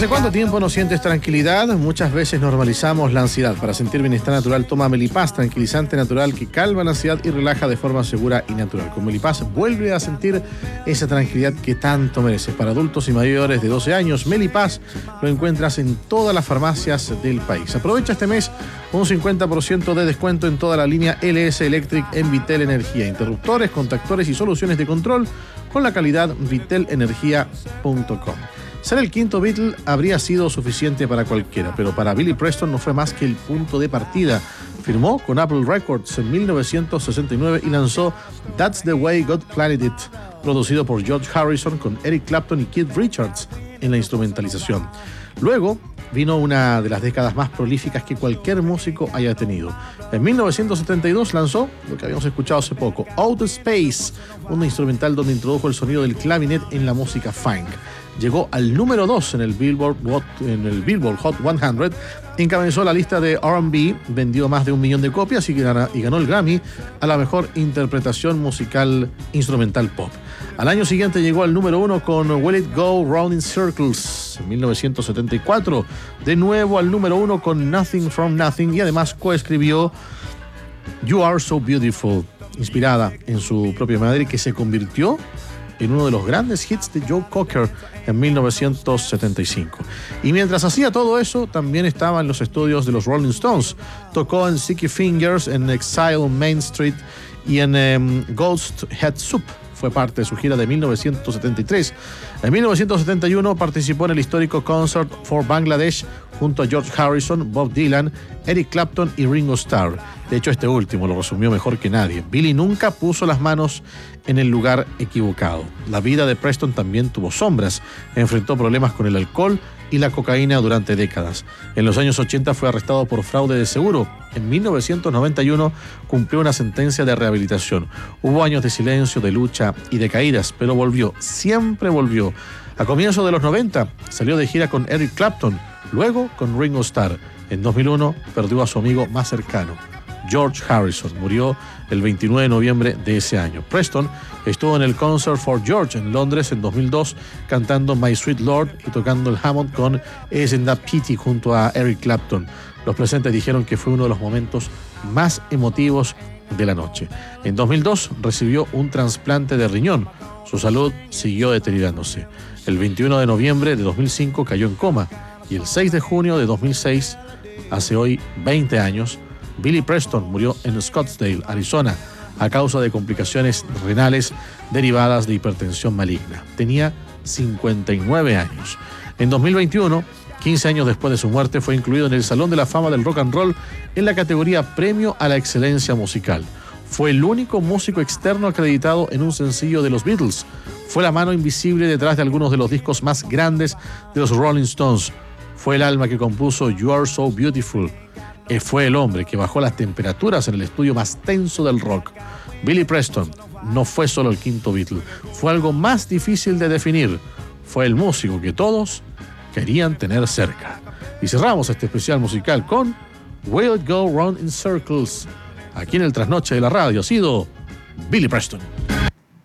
¿Hace cuánto tiempo no sientes tranquilidad? Muchas veces normalizamos la ansiedad. Para sentir bienestar natural, toma Melipaz, tranquilizante natural que calma la ansiedad y relaja de forma segura y natural. Con Melipaz vuelve a sentir esa tranquilidad que tanto mereces. Para adultos y mayores de 12 años, Melipaz lo encuentras en todas las farmacias del país. Aprovecha este mes un 50% de descuento en toda la línea LS Electric en Vitel Energía. Interruptores, contactores y soluciones de control con la calidad vitelenergia.com. Ser el quinto Beatle habría sido suficiente para cualquiera, pero para Billy Preston no fue más que el punto de partida. Firmó con Apple Records en 1969 y lanzó That's the Way God Planned It, producido por George Harrison con Eric Clapton y Keith Richards en la instrumentalización. Luego vino una de las décadas más prolíficas que cualquier músico haya tenido. En 1972 lanzó lo que habíamos escuchado hace poco, Outer Space, un instrumental donde introdujo el sonido del clavinet en la música funk. Llegó al número 2 en el Billboard Hot 100, encabezó la lista de R&B, vendió más de 1 millón de copias y ganó el Grammy a la mejor interpretación musical instrumental pop. Al año siguiente llegó al número 1 con Will It Go Round in Circles en 1974, de nuevo al número 1 con Nothing from Nothing y además coescribió You Are So Beautiful, inspirada en su propia madre, que se convirtió en uno de los grandes hits de Joe Cocker en 1975. Y mientras hacía todo eso, también estaba en los estudios de los Rolling Stones. Tocó en Sticky Fingers, en Exile on Main Street y en Ghost Head Soup. Fue parte de su gira de 1973. En 1971 participó en el histórico Concert for Bangladesh junto a George Harrison, Bob Dylan, Eric Clapton y Ringo Starr. De hecho, este último lo resumió mejor que nadie. Billy nunca puso las manos en el lugar equivocado. La vida de Preston también tuvo sombras. Enfrentó problemas con el alcohol y la cocaína durante décadas. En los años 80 fue arrestado por fraude de seguro. En 1991 cumplió una sentencia de rehabilitación. Hubo años de silencio, de lucha y de caídas, pero volvió, siempre volvió. A comienzos de los 90 salió de gira con Eric Clapton, luego con Ringo Starr. En 2001 perdió a su amigo más cercano, George Harrison. Murió el 29 de noviembre de ese año. Preston estuvo en el Concert for George en Londres en 2002 cantando My Sweet Lord y tocando el Hammond con Isn't That Pity junto a Eric Clapton. Los presentes dijeron que fue uno de los momentos más emotivos de la noche. En 2002 recibió un trasplante de riñón. Su salud siguió deteriorándose. El 21 de noviembre de 2005 cayó en coma y el 6 de junio de 2006, hace hoy 20 años, Billy Preston murió en Scottsdale, Arizona, a causa de complicaciones renales derivadas de hipertensión maligna. Tenía 59 años. En 2021, 15 años después de su muerte, fue incluido en el Salón de la Fama del Rock and Roll en la categoría Premio a la Excelencia Musical. Fue el único músico externo acreditado en un sencillo de los Beatles. Fue la mano invisible detrás de algunos de los discos más grandes de los Rolling Stones. Fue el alma que compuso You Are So Beautiful. Fue el hombre que bajó las temperaturas en el estudio más tenso del rock. Billy Preston no fue solo el quinto Beatle, fue algo más difícil de definir. Fue el músico que todos querían tener cerca. Y cerramos este especial musical con Will It Go Round in Circles. Aquí en el Trasnoche de la Radio ha sido Billy Preston.